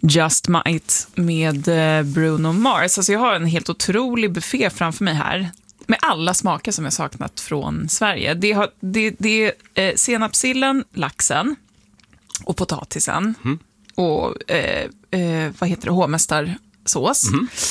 Just Might med Bruno Mars. Alltså jag har en helt otrolig buffé framför mig här med alla smaker som jag saknat från Sverige. Det är senapsillen, laxen och potatisen och vad heter det, hovmästarsås.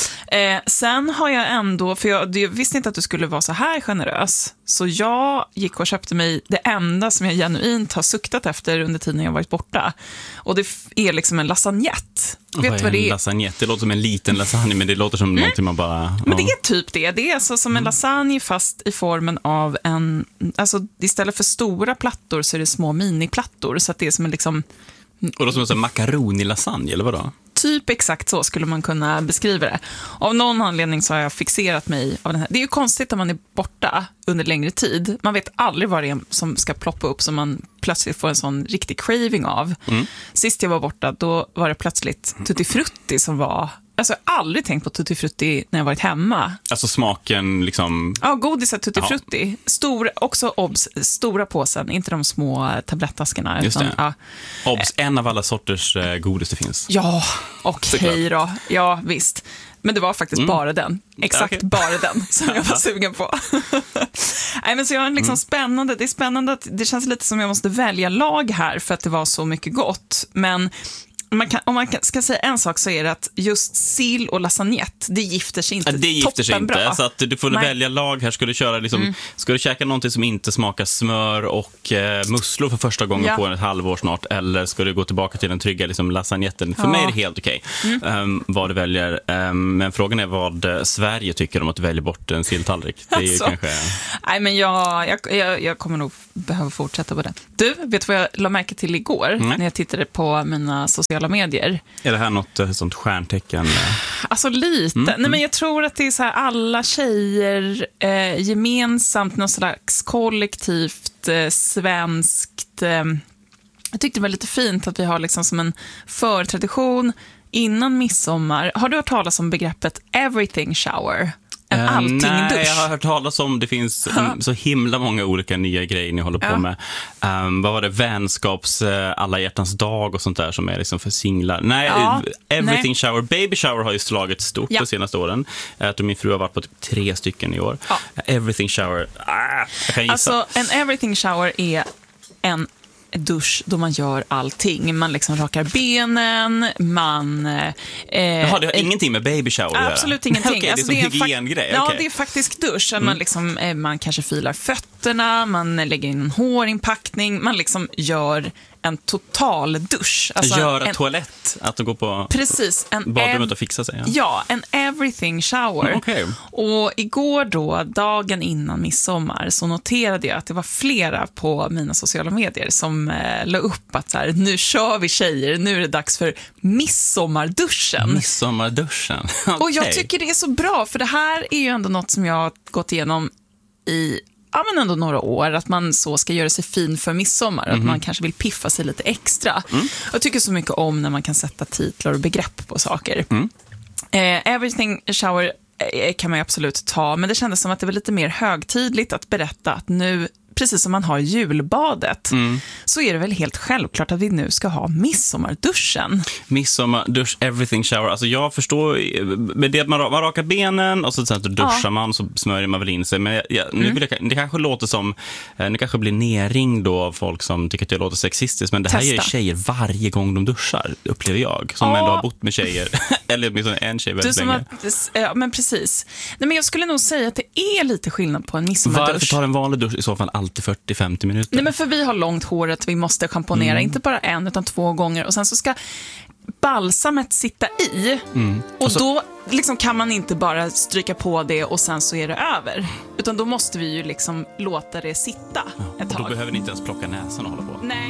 Sen har jag ändå, för jag visste inte att du skulle vara så här generös, så jag gick och köpte mig det enda som jag genuint har suktat efter under tiden jag varit borta. Och det är liksom en lasagnette. Vet du vad det är? Lasagnette? Det låter som en liten lasagne, men det låter som någonting man bara... Men det är typ det. Det är alltså som en lasagne fast i formen av en... Alltså istället för stora plattor så är det små miniplattor. Så att det är som en liksom... Och då som en makaroni-lasagne, eller vadå? Typ exakt så skulle man kunna beskriva det. Av någon anledning så har jag fixerat mig av den här. Det är ju konstigt när man är borta under längre tid. Man vet aldrig vad det är som ska ploppa upp som man plötsligt får en sån riktig craving av. Sist jag var borta, då var det plötsligt Tutti Frutti som var... Alltså jag har aldrig tänkt på Tutti Frutti när jag varit hemma. Alltså smaken liksom... Ja, godiset Tutti Frutti. Också obs, stora påsen, inte de små tablettaskarna. Just det. Ja. Obs, en av alla sorters godis det finns. Ja, okej då. Ja, visst. Men det var faktiskt bara den. Exakt bara den som jag var sugen på. Nej, men så jag är liksom spännande. Det är spännande att det känns lite som jag måste välja lag här för att det var så mycket gott. Men om man ska säga en sak så är det att just sill och lasagnette, det gifter sig inte. Det gifter sig inte, bra. så att du får välja lag här. Ska du köra liksom, ska du käka någonting som inte smakar smör och musslor för första gången på ett halvår snart, eller ska du gå tillbaka till den trygga liksom lasagnetten? För mig är det helt okej vad du väljer. Men frågan är vad Sverige tycker om att du väljer bort en silltallrik. Det är alltså, kanske... Nej, men jag kommer nog behöva fortsätta på det. Du, vet vad jag la märke till igår när jag tittade på mina sociala medier? Är det här något sånt stjärntecken? Alltså lite. Nej, men jag tror att det är så här alla tjejer gemensamt, någon slags kollektivt svenskt. Jag tyckte det var lite fint att vi har liksom som en förtradition innan midsommar. Har du hört talas om begreppet everything shower? Nej, jag har hört talas om det finns så himla många olika nya grejer ni håller på med. Vad var det? Vänskaps alla hjärtans dag och sånt där som är liksom för singlar. Nej, everything shower. Baby shower har ju slagit stort de senaste åren. Jag tror min fru har varit på typ 3 stycken i år. Everything shower. Jag kan gissa. Alltså, en everything shower är en dusch då man gör allting. Man liksom rakar benen, man... Jaha, det har ingenting med baby shower att göra? Absolut ingenting. Okay, alltså, det är som hygiengrej. Ja, det är faktiskt dusch. Man, liksom, man kanske filar fötterna, man lägger in en hårinpackning, man liksom gör en total dusch. Alltså göra toalett, att gå på badrummet och fixa sig. Ja, en everything shower. Okay. Och igår då, dagen innan midsommar, så noterade jag att det var flera på mina sociala medier som la upp att så här, nu kör vi tjejer, nu är det dags för midsommarduschen. Midsommarduschen. Okay. Och jag tycker det är så bra, för det här är ju ändå något som jag har gått igenom i men ändå några år, att man så ska göra sig fin för midsommar, att man kanske vill piffa sig lite extra. Jag tycker så mycket om när man kan sätta titlar och begrepp på saker. Everything shower kan man ju absolut ta, men det kändes som att det var lite mer högtidligt att berätta att nu, precis som man har julbadet, så är det väl helt självklart att vi nu ska ha midsommarduschen. Midsommardusch, everything shower. Alltså jag förstår, med det att man rakar benen och så sen duschar man, så smörjer man väl in sig. Men nu vill det kanske låter som, nu kanske blir nerringd då av folk som tycker att det låter sexistiskt, men det här gör tjejer varje gång de duschar, upplever jag, som ändå har bott med tjejer eller med en tjej väldigt länge. Ja, men precis. Nej, men jag skulle nog säga att det är lite skillnad på en midsommardusch. Varför tar en vanlig dusch i så fall alltid 40-50 minuter? Nej, men för vi har långt hår att vi måste schamponera, inte bara 1 utan 2 gånger, och sen så ska balsamet sitta i och då liksom kan man inte bara stryka på det och sen så är det över, utan då måste vi ju liksom låta det sitta ett tag. Och då behöver ni inte ens plocka näsan och hålla på. Nej.